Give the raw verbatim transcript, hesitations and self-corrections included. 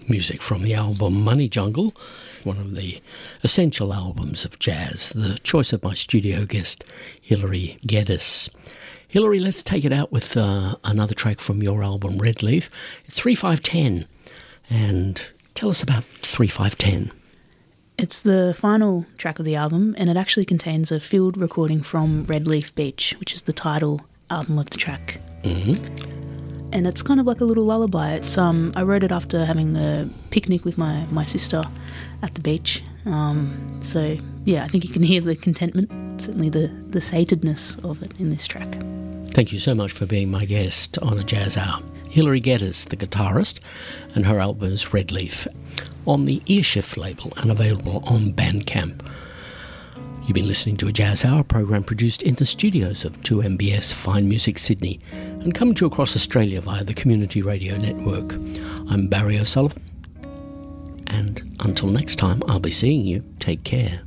Music from the album Money Jungle, one of the essential albums of jazz, the choice of my studio guest, Hilary Geddes. Hilary, let's take it out with uh, another track from your album, Red Leaf, three five ten. And tell us about three five ten. It's the final track of the album, and it actually contains a field recording from Red Leaf Beach, which is the title album of the track. Mm-hmm. And it's kind of like a little lullaby. It's um, I wrote it after having a picnic with my, my sister at the beach. Um, so, yeah, I think you can hear the contentment, certainly the, the satedness of it in this track. Thank you so much for being my guest on A Jazz Hour. Hilary Geddes, the guitarist, and her album is Red Leaf, on the Earshift label and available on Bandcamp. You've been listening to A Jazz Hour, program produced in the studios of two M B S Fine Music Sydney and coming to you across Australia via the Community Radio Network. I'm Barry O'Sullivan, and until next time, I'll be seeing you. Take care.